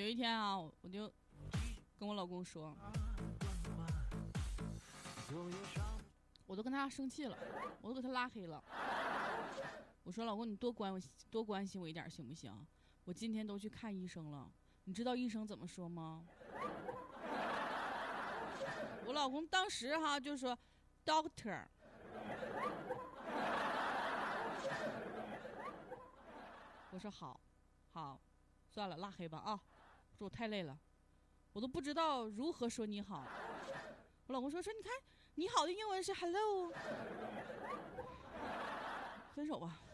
一天啊，我就跟我老公说，我都跟他生气了，我都给他拉黑了。我说老公，你多关心我一点行不行？我今天都去看医生了，你知道医生怎么说吗？我老公当时就说 Doctor。我说好，算了，拉黑吧啊！我说我太累了，我都不知道如何说你好。我老公说你看你好的英文是 hello。分手吧。